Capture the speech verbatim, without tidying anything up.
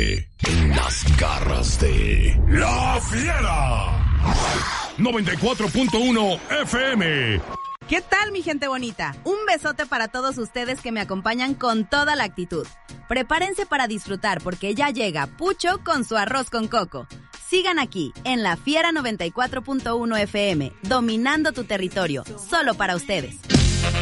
Cae en las garras de La Fiera. noventa y cuatro punto uno F M. ¿Qué tal, mi gente bonita? Un besote para todos ustedes que me acompañan con toda la actitud. Prepárense para disfrutar porque ya llega Pucho con su arroz con coco. Sigan aquí, en La Fiera noventa y cuatro punto uno F M, dominando tu territorio, solo para ustedes.